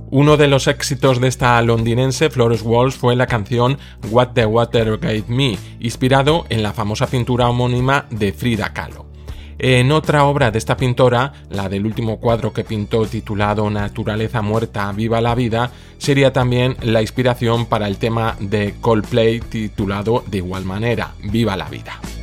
Uno de los éxitos de esta londinense, Florence Walsh, fue la canción What the Water Gave Me, inspirado en la famosa pintura homónima de Frida Kahlo. En otra obra de esta pintora, la del último cuadro que pintó titulado Naturaleza muerta, viva la vida, sería también la inspiración para el tema de Coldplay titulado de igual manera, Viva la vida.